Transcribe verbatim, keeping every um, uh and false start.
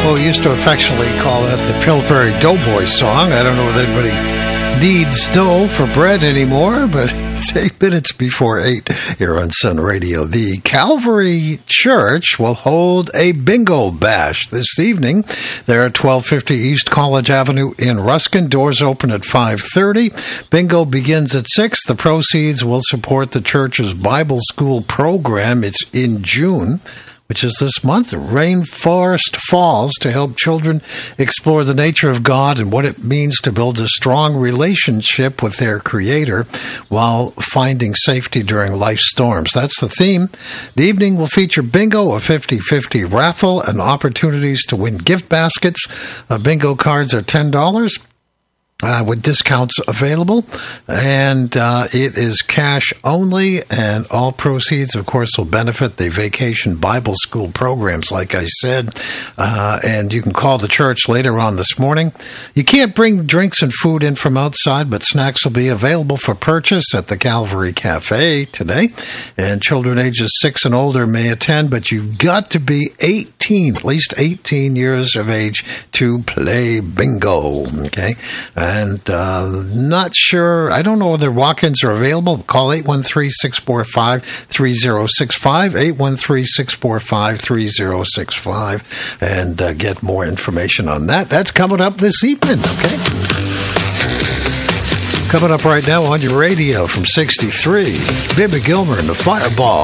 Well, we used to affectionately call that the Pillsbury Doughboy song. I don't know if anybody needs dough for bread anymore, but it's eight minutes before eight here on Sun Radio. The Calvary Church will hold a bingo bash this evening. They're at twelve fifty East College Avenue in Ruskin. Doors open at five thirty. Bingo begins at six. The proceeds will support the church's Bible school program. It's in June, which is this month, Rainforest Falls, to help children explore the nature of God and what it means to build a strong relationship with their Creator while finding safety during life's storms. That's the theme. The evening will feature bingo, a fifty-fifty raffle, and opportunities to win gift baskets. Uh, bingo cards are ten dollars. Uh, with discounts available, and uh, it is cash only, and all proceeds, of course, will benefit the Vacation Bible School programs, like I said, uh, and you can call the church later on this morning. You can't bring drinks and food in from outside, but snacks will be available for purchase at the Calvary Cafe today, and children ages six and older may attend, but you've got to be eighteen, at least eighteen years of age to play bingo, okay? And uh, not sure, I don't know whether walk-ins are available. Call eight one three, six four five, three zero six five, eight one three, six four five, three zero six five, and uh, get more information on that. That's coming up this evening, okay? Coming up right now on your radio from sixty-three, Bibi Gilmer and the Fireball.